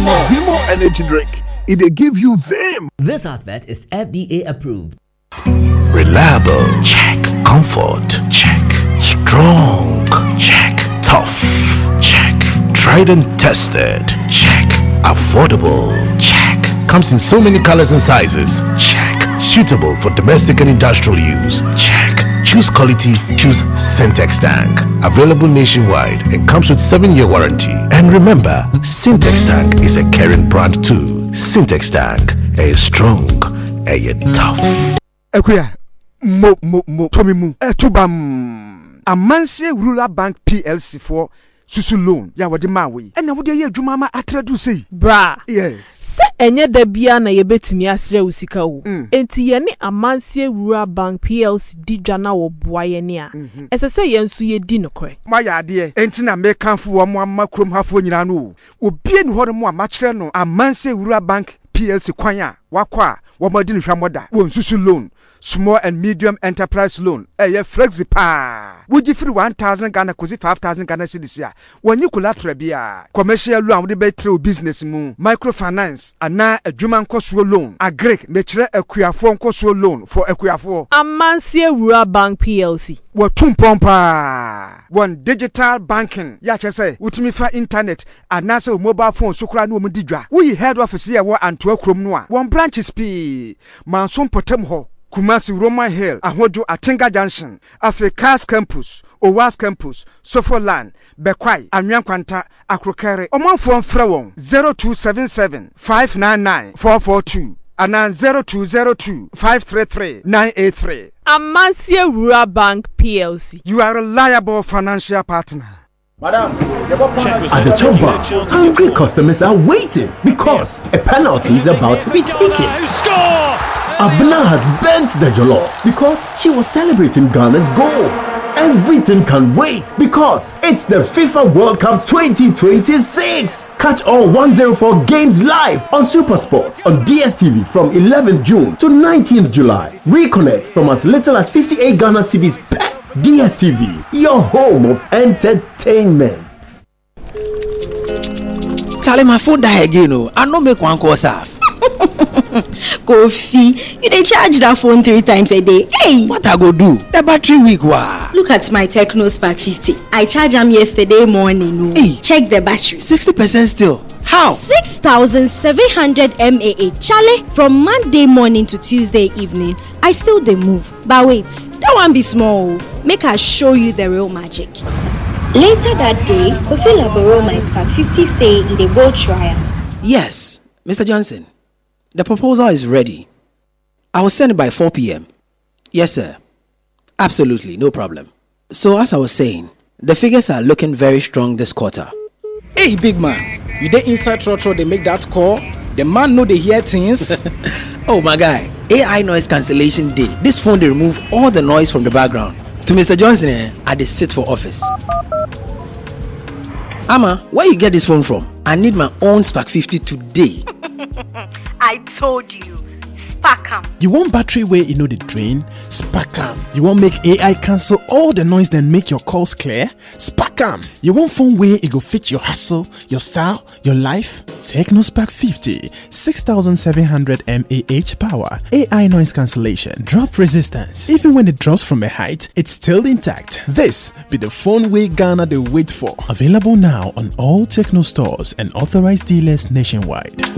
Vimo energy drink. It will give you them. This advert is FDA approved. Reliable, check. Comfort, check. Strong, check. Tough, check. Tried and tested, check. Affordable, check. Comes in so many colors and sizes, check. Suitable for domestic and industrial use, check. Choose quality, choose Syntex Tank. Available nationwide and comes with 7-year warranty. And remember, Syntex Tank is a caring brand too. Syntex Tank, a strong, a tough. Ekuya, Tommy Mu, Tubam. Amanse Rural Bank PLC for Susu loan. Ya wadi mawe. Ena wadi ye jumama atradu sei. Bra. Yes. Se enye debia na yebetumi asre usika wo. Enti ye ne Amanse Rural Bank PLC di dwana wo boaye ne a. Ese se ye nso ye di nokore. Ma ya ade enti na me kanfo wo mo amma krom hafo nyina no. Obie ni hore mo ama kire no Amanse Rural Bank PLC kwan a wakwa wo madi ni hwamoda. Wo Susu loan. Small and medium enterprise loan. Flexi pa. Would you free 1,000 Ghana kosi 5,000 Ghana cedis ya? When you collateral bia. Commercial loan with the through business mu. Microfinance. Ana a Juman Kosuo loan. A Greek metre a Kuafon Kosuo loan for a Kuafo. Amanse Rural Bank PLC. What tumpompa. One digital banking. Say, utimi fa internet. And nasa mobile phone sukra no mudidra. We head office here and to a kromnoa. One branch is P. Manson Potemho. Kumasi Roman Hill, Ahojo Atinga Junction, Africa's Campus, Owas Campus, Sofoland, Bekwai, Anyankwanta, Akrokere, Omanfon Frewon, 0277 599 442, and 0202 533 983. Amanse Rural Bank PLC. You are a reliable financial partner. Madam, at the top bar, hungry customers are waiting because a penalty is about to be taken. Abna has bent the jollof because she was celebrating Ghana's goal. Everything can wait because it's the FIFA World Cup 2026. Catch all 104 games live on SuperSport on DSTV from 11th June to 19th July. Reconnect from as little as 58 Ghana cedis per DSTV, your home of entertainment. Charlie, my phone die again. I no make one call serve. Kofi, you dey charge that phone 3 times a day. Hey, what I go do? The battery weak wa. Look at my Techno Spark 50. I charged them yesterday morning. Hey, check the battery. 60% still. How? 6,700 mAh. Charlie, from Monday morning to Tuesday evening, I still dey move. But wait, that one be small. Make I show you the real magic. Later that day, Kofi Laboro my Spark 50 say it dey go trial. Yes, Mr. Johnson. The proposal is ready. I will send it by 4 p.m. Yes, sir. Absolutely, no problem. So as I was saying, the figures are looking very strong this quarter. Hey, big man. You dey inside Trotro, they make that call? The man know they hear things? Oh, my guy. AI noise cancellation day. This phone, they remove all the noise from the background. To Mr. Johnson, I dey sit for office. Amma, where you get this phone from? I need my own Spark 50 today. I told you, Sparkam. You want battery where you know the drain? Sparkam. You want make AI cancel all the noise then make your calls clear? Sparkam. You want phone where it go fit your hustle, your style, your life? Techno Spark 50, 6,700 mAh power, AI noise cancellation, drop resistance. Even when it drops from a height, it's still intact. This be the phone way Ghana they wait for. Available now on all Techno stores and authorized dealers nationwide.